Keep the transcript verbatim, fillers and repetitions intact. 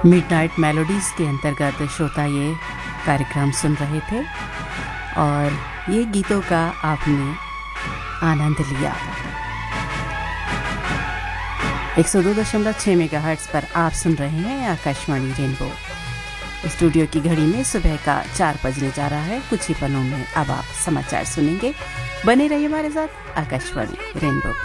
Midnight melodies के अंतर्गत श्रोता ये कार्यक्रम सुन रहे थे और ये गीतों का आपने आनंद लिया। एक सौ दो दशमलव छह मेगाहर्ट्ज़ पर आप सुन रहे हैं आकाशवाणी रेनबो। स्टूडियो की घड़ी में सुबह का चार बजने जा रहा है। कुछ ही पलों में अब आप समाचार सुनेंगे। बने रहिए हमारे साथ आकाशवाणी रेनबो।